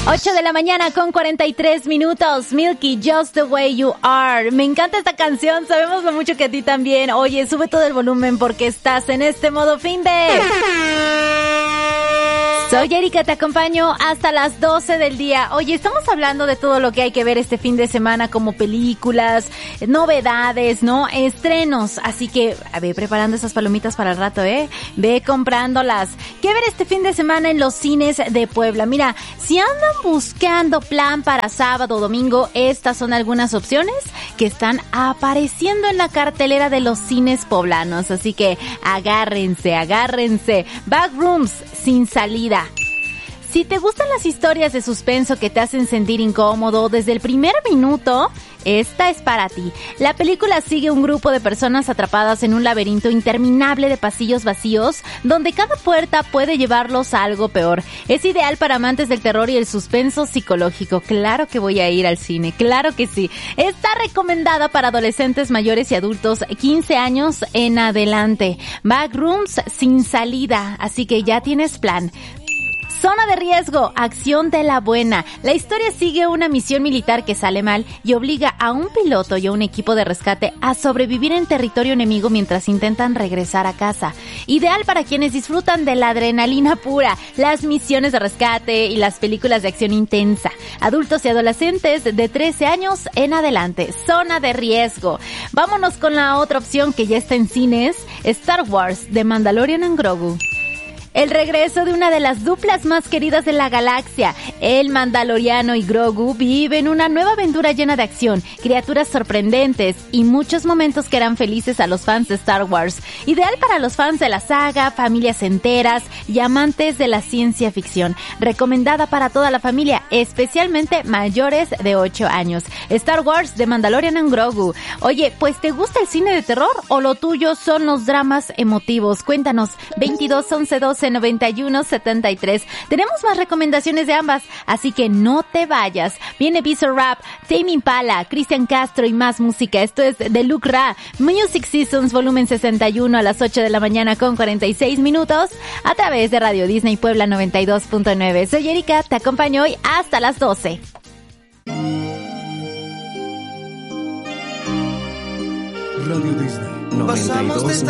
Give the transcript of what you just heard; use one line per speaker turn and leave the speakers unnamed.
8 de la mañana con 43 minutos. Milky, Just the Way You Are. Me encanta esta canción. Sabemos lo mucho que a ti también. Oye, sube todo el volumen porque estás en este modo fin de... Soy Erika, te acompaño hasta las 12 del día. Oye, estamos hablando de todo lo que hay que ver este fin de semana, como películas, novedades, ¿no? Estrenos. Así que ve preparando esas palomitas para el rato, ¿eh? Ve comprándolas. ¿Qué ver este fin de semana en los cines de Puebla? Mira, si andan buscando plan para sábado o domingo, estas son algunas opciones que están apareciendo en la cartelera de los cines poblanos. Así que agárrense. Backrooms, Sin Salida. Si te gustan las historias de suspenso que te hacen sentir incómodo desde el primer minuto, esta es para ti. La película sigue un grupo de personas atrapadas en un laberinto interminable de pasillos vacíos, donde cada puerta puede llevarlos a algo peor. Es ideal para amantes del terror y el suspenso psicológico. Claro que voy a ir al cine, claro que sí. Está recomendada para adolescentes mayores y adultos 15 años en adelante. Backrooms, Sin Salida, así que ya tienes plan. Zona de riesgo, acción de la buena. La historia sigue una misión militar que sale mal y obliga a un piloto y a un equipo de rescate a sobrevivir en territorio enemigo mientras intentan regresar a casa. Ideal para quienes disfrutan de la adrenalina pura, las misiones de rescate y las películas de acción intensa. Adultos y adolescentes de 13 años en adelante. Zona de riesgo. Vámonos con la otra opción que ya está en cines, Star Wars, The Mandalorian and Grogu. El regreso de una de las duplas más queridas de la galaxia. El Mandaloriano y Grogu viven una nueva aventura llena de acción, criaturas sorprendentes y muchos momentos que harán felices a los fans de Star Wars. Ideal para los fans de la saga, familias enteras y amantes de la ciencia ficción. Recomendada para toda la familia, especialmente mayores de 8 años. Star Wars, The Mandalorian and Grogu. Oye, pues ¿te gusta el cine de terror o lo tuyo son los dramas emotivos? Cuéntanos, 22 11 12 91 73. Tenemos más recomendaciones de ambas, así que no te vayas. Viene Bizarrap, Tame Impala, Cristian Castro y más música. Esto es de Luke Ra, Music Seasons volumen 61 a las 8 de la mañana con 46 minutos a través de Radio Disney Puebla 92.9. Soy Erika, te acompaño hoy hasta las 12.
Radio Disney 92.